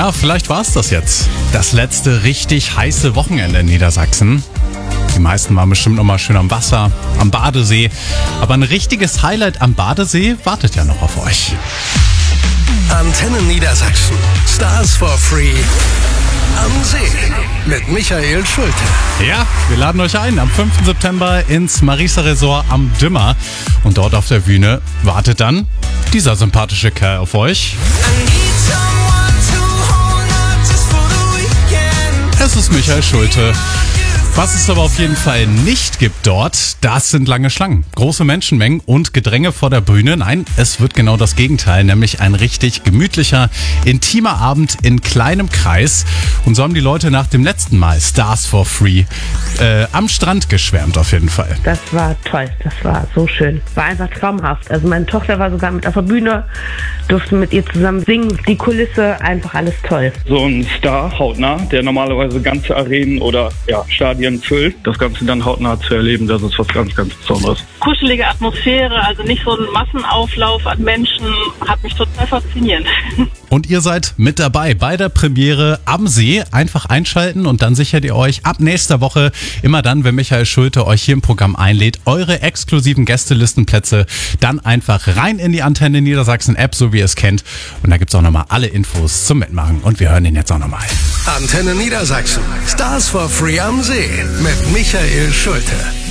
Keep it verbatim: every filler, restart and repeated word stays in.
Ja, vielleicht war es das jetzt. Das letzte richtig heiße Wochenende in Niedersachsen. Die meisten waren bestimmt noch mal schön am Wasser, am Badesee. Aber ein richtiges Highlight am Badesee wartet ja noch auf euch. Antenne Niedersachsen. Stars for Free am See mit Michael Schulte. Ja, wir laden euch ein am fünften September ins Marisa Resort am Dümmer. Und dort auf der Bühne wartet dann dieser sympathische Kerl auf euch. Es ist Michael Schulte. Was es aber auf jeden Fall nicht gibt dort, das sind lange Schlangen, große Menschenmengen und Gedränge vor der Bühne. Nein, es wird genau das Gegenteil, nämlich ein richtig gemütlicher, intimer Abend in kleinem Kreis. Und so haben die Leute nach dem letzten Mal Stars for Free äh, am Strand geschwärmt auf jeden Fall. Das war toll, das war so schön. War einfach traumhaft. Also meine Tochter war sogar mit auf der Bühne, durften mit ihr zusammen singen. Die Kulisse, einfach alles toll. So ein Star, hautnah, der normalerweise ganze Arenen oder ja, Stadien füllt. Das Ganze dann hautnah zu erleben, das ist was ganz, ganz Besonderes. Kuschelige Atmosphäre, also nicht so ein Massenauflauf an Menschen, hat mich total fasziniert. Und ihr seid mit dabei bei der Premiere am See. Einfach einschalten und dann sichert ihr euch ab nächster Woche, immer dann, wenn Michael Schulte euch hier im Programm einlädt, eure exklusiven Gästelistenplätze dann einfach rein in die Antenne Niedersachsen App, so wie ihr es kennt. Und da gibt's auch nochmal alle Infos zum Mitmachen. Und wir hören ihn jetzt auch nochmal. Antenne Niedersachsen. Stars for Free am See mit Michael Schulte.